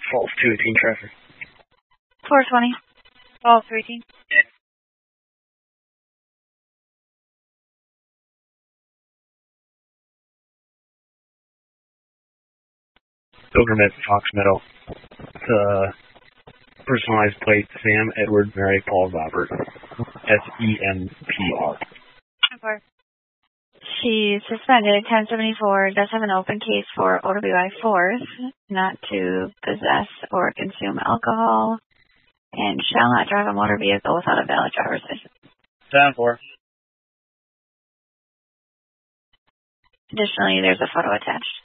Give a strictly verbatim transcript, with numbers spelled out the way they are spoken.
Falls two eighteen traffic. four twenty. Falls three eighteen. Pilgrim at Fox Meadow. Uh, personalized plate, Sam, Edward, Mary, Paul, Robert. S E M P R. Okay. She's suspended. ten seventy-four does have an open case for O W I fourth, not to possess or consume alcohol, and shall not drive a motor vehicle without a valid driver's license. ten four. Additionally, there's a photo attached.